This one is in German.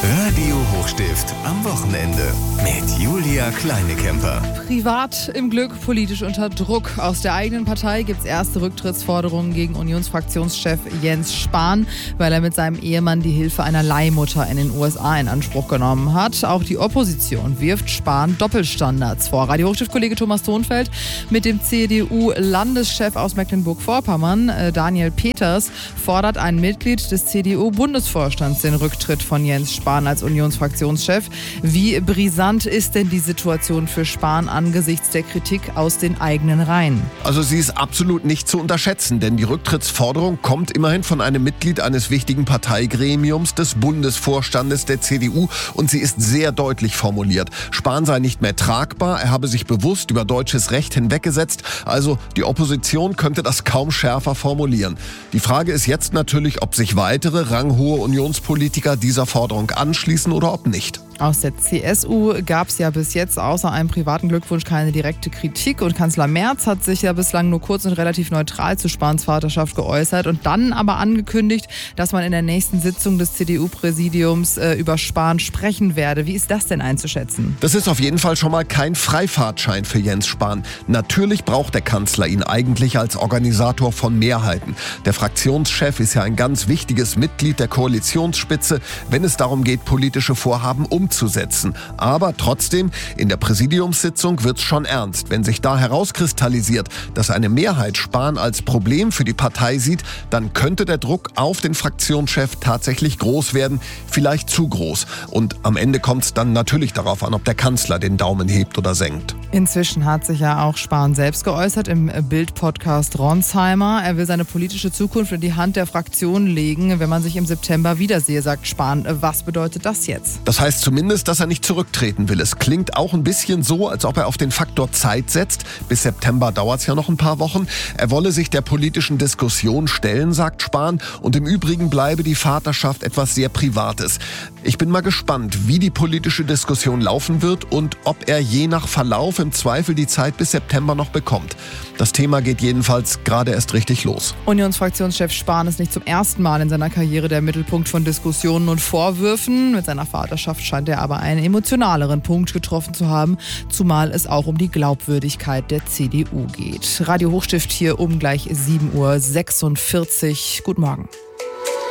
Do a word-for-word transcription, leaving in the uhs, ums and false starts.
Radio Hochstift am Wochenende mit Julia Kleinekemper. Privat im Glück, politisch unter Druck. Aus der eigenen Partei gibt es erste Rücktrittsforderungen gegen Unionsfraktionschef Jens Spahn, weil er mit seinem Ehemann die Hilfe einer Leihmutter in den U S A in Anspruch genommen hat. Auch die Opposition wirft Spahn Doppelstandards vor. Radio Hochstift-Kollege Thomas Thonfeld mit dem C D U-Landeschef aus Mecklenburg-Vorpommern, Daniel Peters, fordert ein Mitglied des C D U-Bundesvorstands den Rücktritt von Jens Spahn als Unionsfraktionschef. Wie brisant ist denn die Situation für Spahn angesichts der Kritik aus den eigenen Reihen? Also sie ist absolut nicht zu unterschätzen, denn die Rücktrittsforderung kommt immerhin von einem Mitglied eines wichtigen Parteigremiums des Bundesvorstandes der C D U und sie ist sehr deutlich formuliert. Spahn sei nicht mehr tragbar, er habe sich bewusst über deutsches Recht hinweggesetzt, also die Opposition könnte das kaum schärfer formulieren. Die Frage ist jetzt natürlich, ob sich weitere ranghohe Unionspolitiker dieser Forderung anschließen oder ob nicht. Aus der C S U gab es ja bis jetzt außer einem privaten Glückwunsch keine direkte Kritik und Kanzler Merz hat sich ja bislang nur kurz und relativ neutral zu Spahns Vaterschaft geäußert und dann aber angekündigt, dass man in der nächsten Sitzung des C D U-Präsidiums äh, über Spahn sprechen werde. Wie ist das denn einzuschätzen? Das ist auf jeden Fall schon mal kein Freifahrtschein für Jens Spahn. Natürlich braucht der Kanzler ihn eigentlich als Organisator von Mehrheiten. Der Fraktionschef ist ja ein ganz wichtiges Mitglied der Koalitionsspitze, wenn es darum geht, politische Vorhaben umzusetzen. umzusetzen. Aber trotzdem, in der Präsidiumssitzung wird es schon ernst. Wenn sich da herauskristallisiert, dass eine Mehrheit Spahn als Problem für die Partei sieht, dann könnte der Druck auf den Fraktionschef tatsächlich groß werden, vielleicht zu groß. Und am Ende kommt es dann natürlich darauf an, ob der Kanzler den Daumen hebt oder senkt. Inzwischen hat sich ja auch Spahn selbst geäußert im Bild-Podcast Ronsheimer. Er will seine politische Zukunft in die Hand der Fraktion legen, wenn man sich im September wiedersehe, sagt Spahn. Was bedeutet das jetzt? Das heißt zumindest, dass er nicht zurücktreten will. Es klingt auch ein bisschen so, als ob er auf den Faktor Zeit setzt. Bis September dauert es ja noch ein paar Wochen. Er wolle sich der politischen Diskussion stellen, sagt Spahn. Und im Übrigen bleibe die Vaterschaft etwas sehr Privates. Ich bin mal gespannt, wie die politische Diskussion laufen wird und ob er je nach Verlauf im Zweifel die Zeit bis September noch bekommt. Das Thema geht jedenfalls gerade erst richtig los. Unionsfraktionschef Spahn ist nicht zum ersten Mal in seiner Karriere der Mittelpunkt von Diskussionen und Vorwürfen. Mit seiner Vaterschaft scheint er aber einen emotionaleren Punkt getroffen zu haben, zumal es auch um die Glaubwürdigkeit der C D U geht. Radio Hochstift hier um gleich sieben Uhr sechsundvierzig. Guten Morgen.